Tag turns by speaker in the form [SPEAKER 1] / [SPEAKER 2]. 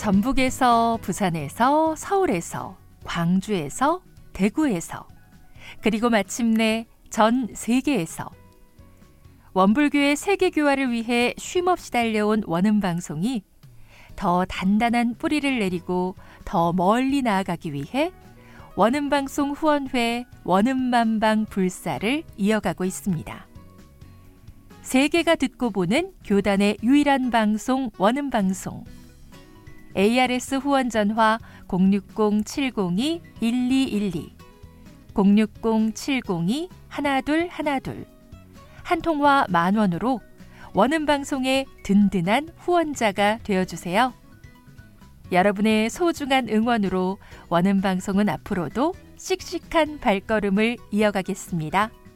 [SPEAKER 1] 전북에서, 부산에서, 서울에서, 광주에서, 대구에서, 그리고 마침내 전 세계에서 원불교의 세계교화를 위해 쉼없이 달려온 원음방송이 더 단단한 뿌리를 내리고 더 멀리 나아가기 위해 원음방송 후원회 원음만방 불사를 이어가고 있습니다. 세계가 듣고 보는 교단의 유일한 방송 원음방송. ARS 후원 전화 060-702-1212 060-702-1212 한 통화 10,000원으로 원음방송의 든든한 후원자가 되어주세요. 여러분의 소중한 응원으로 원음방송은 앞으로도 씩씩한 발걸음을 이어가겠습니다.